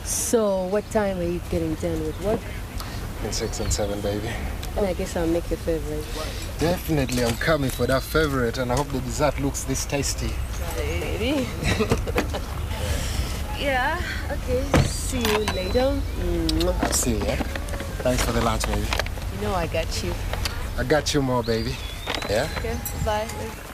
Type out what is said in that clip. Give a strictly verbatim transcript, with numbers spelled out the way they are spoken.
So, what time are you getting done with work? In six and seven, baby. And I guess I'll make your favorite. Definitely, I'm coming for that favorite, and I hope the dessert looks this tasty. Baby. Yeah, okay. See you later. Mm. I'll see you, yeah? Thanks for the lunch, baby. You know I got you. I got you more, baby. Yeah? Okay, bye.